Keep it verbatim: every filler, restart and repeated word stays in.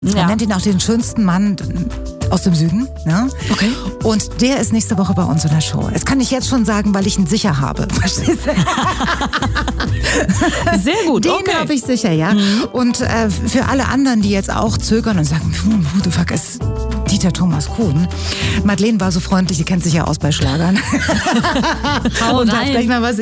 Ja. Man nennt ihn auch den schönsten Mann aus dem Süden. Ne? Okay. Und der ist nächste Woche bei uns in der Show. Das kann ich jetzt schon sagen, weil ich ihn sicher habe. Verstehst du? Sehr gut, Den okay. habe ich sicher, ja. Mhm. Und äh, für alle anderen, die jetzt auch zögern und sagen, who the fuck ist Dieter Thomas Kuhn? Madeleine war so freundlich, sie kennt sich ja aus bei Schlagern. Hau und hat rein. gleich mal was